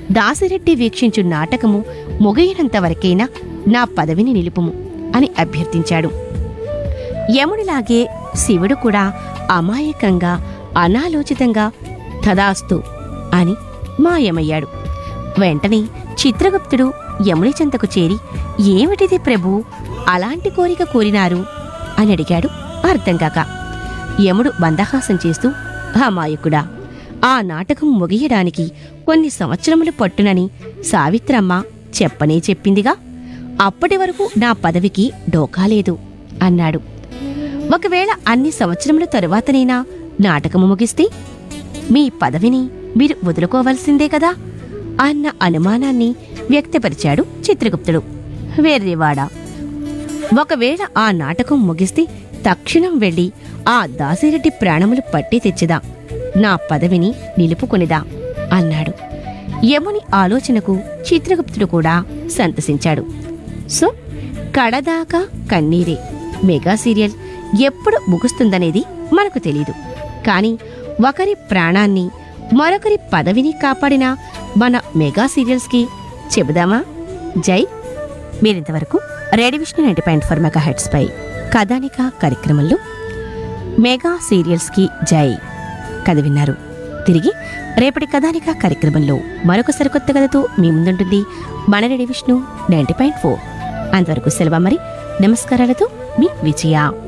దాసిరెడ్డి వీక్షించు నాటకము ముగియనంతవరకైనా నా పదవిని నిలుపుము అని అభ్యర్థించాడు. యముడిలాగే శివుడు కూడా అమాయకంగా అనాలోచితంగా తదాస్తు అని మాయమయ్యాడు. వెంటనే చిత్రగుప్తుడు యముని చెంతకు చేరి, ఏమిటిది ప్రభూ, అలాంటి కోరిక కోరినారు అని అడిగాడు అర్థంకాక. యముడు మందహాసం చేస్తూ, అమాయకుడా, ఆ నాటకం ముగియడానికి కొన్ని సంవత్సరములు పట్టునని సావిత్రమ్మ చెప్పనే చెప్పిందిగా, అప్పటి వరకు నా పదవికి డోకాలేదు అన్నాడు. ఒకవేళ అన్ని సంవత్సరముల తరువాతనైనా నాటకము ముగిస్తే మీ పదవిని మీరు వదులుకోవలసిందే కదా అన్న అనుమానాన్ని వ్యక్తపరిచాడు చిత్రగుప్తుడు. వేర్రేవాడా, ఒకవేళ ఆ నాటకం ముగిస్తే తక్షణం వెళ్ళి ఆ దాసిరెడ్డి ప్రాణములు పట్టి తెచ్చిదా, నా పదవిని నిలుపుకొనిదా అన్నాడు. యముని ఆలోచనకు చిత్రగుప్తుడు కూడా సంతసించాడు. సో కడదాకా కన్నీరే. మెగా సీరియల్ ఎప్పుడు ముగుస్తుందనేది మనకు తెలీదు. కాని ఒకరి ప్రాణాన్ని మరొకరి పదవిని కాపాడిన మన మెగా సీరియల్స్కి చెబుదామా జై. మీరింతవరకు రేడియో విష్ణు 90.4 మెగాహెర్ట్జ్ పై కథానిక కార్యక్రమంలో మెగా సీరియల్స్కి జై కథ విన్నారు. తిరిగి రేపటి కథానిక కార్యక్రమంలో మరొక సరికొత్త కథతో మీ ముందుంటుంది మన రేడియో విష్ణు 90.4. అంతవరకు సెలవు మరి. నమస్కారాలతో మీ విజయ.